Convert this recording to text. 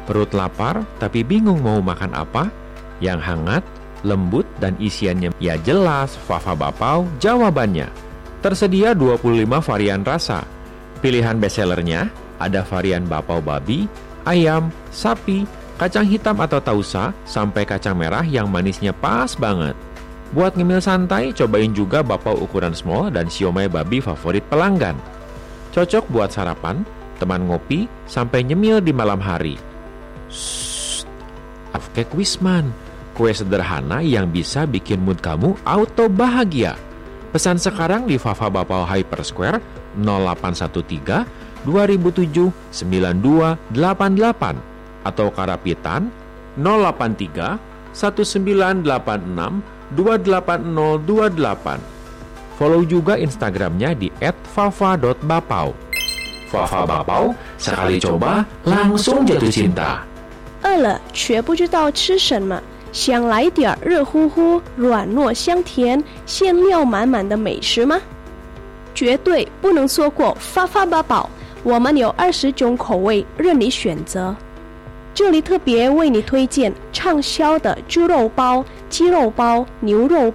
Perut lapar tapi bingung mau makan apa? Yang hangat, lembut, dan isiannya ya jelas, Fafa Bapau jawabannya. Tersedia 25 varian rasa. Pilihan bestsellernya ada varian bapau babi, ayam, sapi, kacang hitam atau tausa, sampai kacang merah yang manisnya pas banget. Buat ngemil santai, cobain juga bapau ukuran small dan siomay babi favorit pelanggan. Cocok buat sarapan, teman ngopi, sampai nyemil di malam hari. Cupcake Wisman, kue sederhana yang bisa bikin mood kamu auto bahagia. Pesan sekarang di Fafa Bapau Hyper Square 0813 2007 9288 atau Karapitan 083 1986 28028. Follow juga Instagramnya di @fafa.bapau. Fafa Bapau, sekali coba langsung jatuh cinta. 饿了却不知道吃什么，想来点热乎乎、软糯香甜、馅料满满的美食吗？绝对不能错过发发八宝，我们有20种口味任你选择。这里特别为你推荐畅销的猪肉包、鸡肉包、牛肉